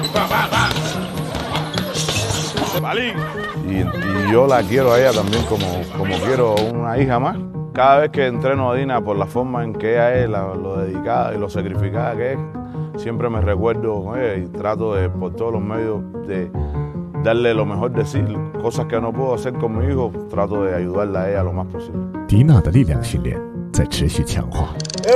Y yo la quiero a ella también como quiero una hija más. Cada vez que entreno a Dina por la forma en que ella es, lo dedicada y lo sacrificada que es, siempre me recuerdo con ella y trato de, por todos los medios, de darle lo mejor de sí. Cosas que no puedo hacer con mi hijo, trato de ayudarla a ella lo más posible. 迪娜的力量训练在持续强化。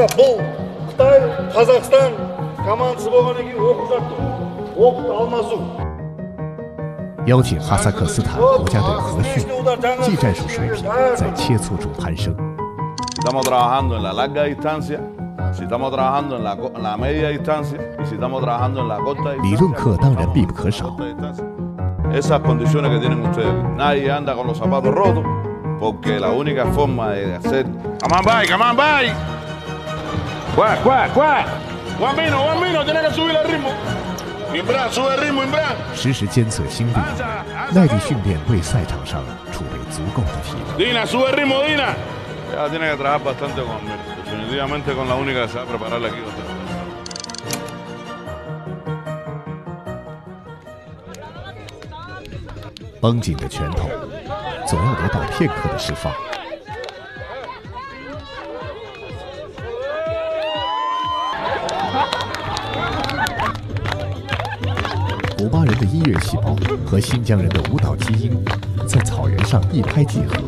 邀请哈萨克斯坦国家队合训，技战术水平在切磋中攀升。 Estamos trabajando en la larga distancia, si estamos trabajando en la media distancia y si estamos trabajando en la corta distancia. 理论课当然必不可少。 Esas condiciones que tienen ustedes, nadie anda con los zapatos rotos, porque la única forma de hacer. Come on, bye. Cuá. One minute, tiene que subir el ritmo. Imbran, sube el ritmo, Imbran. 时时监测心率，耐力训练为赛场上储备足够的体能。 Dina, sube el ritmo, Dina. Ella tiene que trabajar bastante conmigo, definitivamente con la única que se va a preparar aquí. 绷紧的拳头，总要得到片刻的释放。古巴人的音乐细胞和新疆人的舞蹈基因，在草原上一拍即合。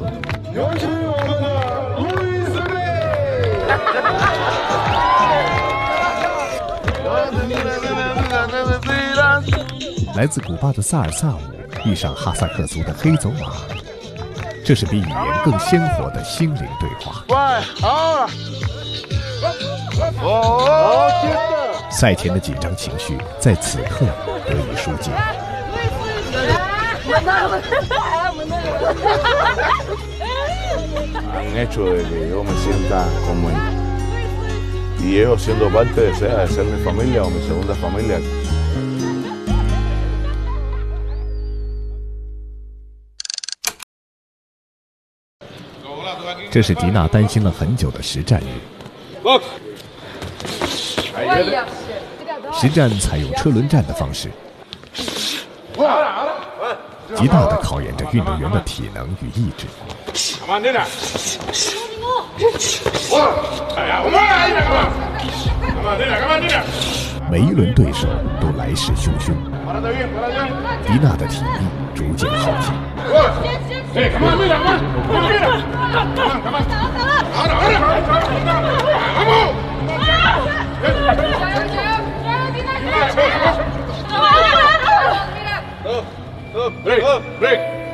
来自古巴的萨尔萨舞遇上哈萨克族的黑走马，这是比语言更鲜活的心灵对话。赛前的紧张情绪在此刻得以疏解。 Han hecho de que yo me sienta como y ellos siendo parte de ser mi familia o mi segunda familia. 这是迪娜担心了很久的实战日。实战采用车轮战的方式，极大地考验着运动员的体能与意志。每一轮对手都来势汹汹，迪娜的体力逐渐耗尽。 Break!